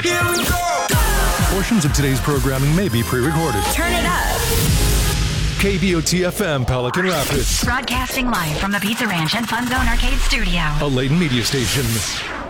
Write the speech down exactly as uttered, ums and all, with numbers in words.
Here we go! Portions of today's programming may be pre-recorded. Turn it up. K B O T F M, Pelican Rapids. Broadcasting live from the Pizza Ranch and Fun Zone Arcade Studio. A Layton media station.